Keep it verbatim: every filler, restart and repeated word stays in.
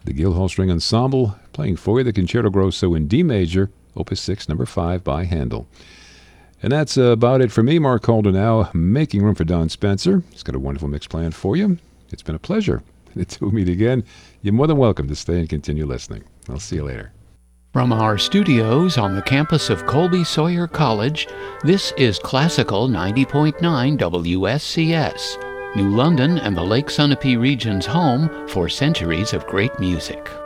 The Guildhall String Ensemble playing for you the Concerto Grosso in D major, Opus six, number five by Handel. And that's uh, about it for me, Mark Calder now, making room for Don Spencer. He's got a wonderful mix planned for you. It's been a pleasure. Until we meet again, you're more than welcome to stay and continue listening. I'll see you later. From our studios on the campus of Colby Sawyer College, this is Classical ninety point nine W S C S, New London and the Lake Sunapee region's home for centuries of great music.